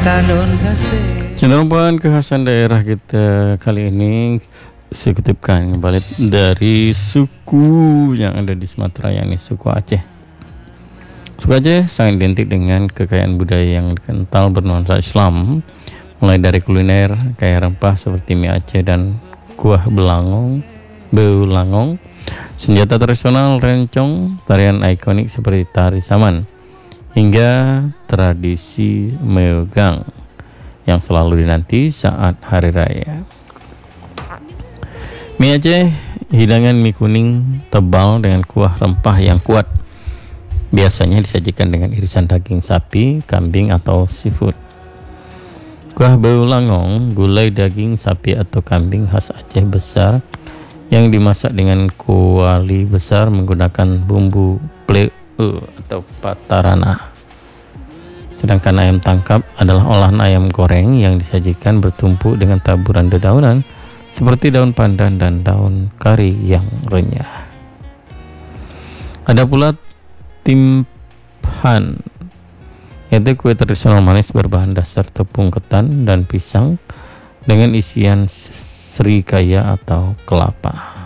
Cenderuan kekhasan daerah kita kali ini saya kutipkan kembali dari suku yang ada di Sumatera, yakni suku Aceh. Suku Aceh sangat identik dengan kekayaan budaya yang kental bernuansa Islam, mulai dari kuliner kaya rempah seperti mie Aceh dan kuah belangong, senjata tradisional rencong, tarian ikonik seperti tari saman, hingga tradisi megang yang selalu dinanti saat hari raya. Mie Aceh, hidangan mie kuning tebal dengan kuah rempah yang kuat. Biasanya disajikan dengan irisan daging sapi, kambing atau seafood. Kuah belangong, gulai daging sapi atau kambing khas Aceh besar yang dimasak dengan kuali besar menggunakan bumbu pleu atau patarana. Sedangkan ayam tangkap adalah olahan ayam goreng yang disajikan bertumpuk dengan taburan dedaunan seperti daun pandan dan daun kari yang renyah. Ada pula timphan, yaitu kue tradisional manis berbahan dasar tepung ketan dan pisang dengan isian serikaya atau kelapa.